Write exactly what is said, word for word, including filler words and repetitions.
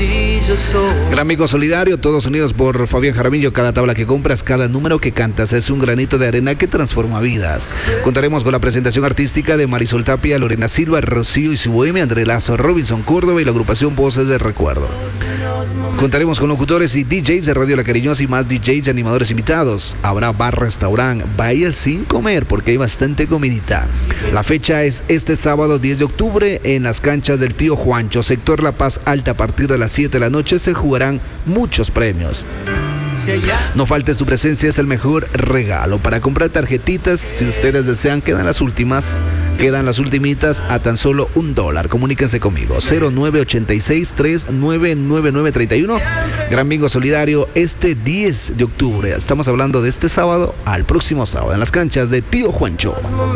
Gran Bingo Solidario, todos unidos por Fabián Jaramillo. Cada tabla que compras, cada número que cantas es un granito de arena que transforma vidas. Contaremos con la presentación artística de Marisol Tapia, Lorena Silva, Rocío y su bohemia, André Lazo, Robinson Córdoba y la agrupación Voces del Recuerdo. Contaremos con locutores y D Js de Radio La Cariñosa y más D Js y animadores invitados. Habrá bar, restaurante, vaya sin comer porque hay bastante comidita. La fecha es este sábado diez de octubre en las canchas del Tío Juancho, sector La Paz Alta. A partir de las siete de la noche se jugarán muchos premios. No faltes tu presencia, es el mejor regalo. Para comprar tarjetitas, si ustedes desean, quedan las últimas, quedan las ultimitas a tan solo un dólar. Comuníquense conmigo, cero nueve ochenta y seis, tres nueve nueve nueve treinta y uno. Gran Bingo Solidario este diez de octubre. Estamos hablando de este sábado al próximo sábado en las canchas de Tío Juancho.